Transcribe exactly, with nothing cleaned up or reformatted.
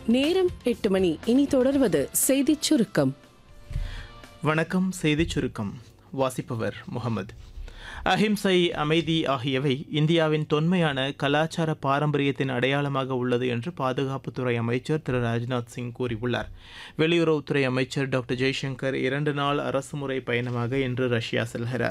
நேரம் எட்டு மணி. இனி தொடர்வது செய்திச் சுருக்கம். வணக்கம். செய்திச் சுருக்கம் வாசிப்பவர் முகமது. அஹிம்சை, அமைதி ஆகியவை இந்தியாவின் தொன்மையான கலாச்சார பாரம்பரியத்தின் அடையாளமாக உள்ளது என்று பாதுகாப்புத்துறை அமைச்சர் திரு ராஜ்நாத் சிங் கூறியுள்ளார். வெளியுறவுத்துறை அமைச்சர் டாக்டர் ஜெய்சங்கர் இரண்டு நாள் அரசுமுறை பயணமாக இன்று ரஷ்யா செல்கிறார்.